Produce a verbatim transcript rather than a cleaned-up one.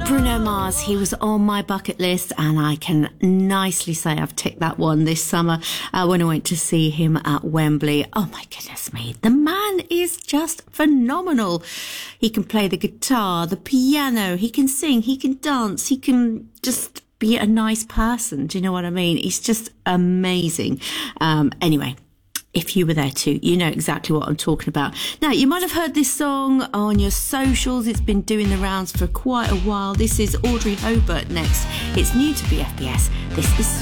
Bruno Mars, he was on my bucket list, and I can nicely say I've ticked that one this summer uh, when I went to see him at Wembley. Oh my goodness me, the man is just phenomenal. He can play the guitar, the piano, he can sing, he can dance, he can just be a nice person. Do you know what I mean? He's just amazing. Um, anyway, if you were there too, you know exactly what I'm talking about. Now, you might have heard this song on your socials. It's been doing the rounds for quite a while. This is Audrey Hobart next. It's new to B F B S. This is